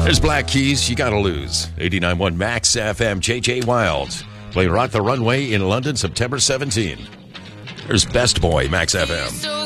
There's Black Keys, You Gotta Lose. 89.1 Max FM, J.J. Wilds. Play Rock the Runway in London, September 17. There's Best Boy, Max FM.